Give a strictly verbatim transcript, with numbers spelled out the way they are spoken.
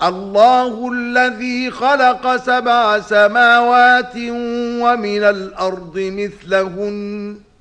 الله الذي خلق سبع سماوات ومن الأرض مثلهن